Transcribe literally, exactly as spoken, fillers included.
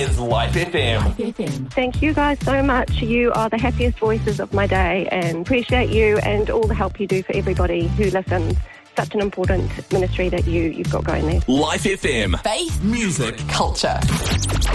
It's Life F M. Life F M. Thank you guys so much. You are the happiest voices of my day, and appreciate you and all the help you do for everybody who listens. Such an important ministry that you, you've got going there. Life F M. Faith, music, culture.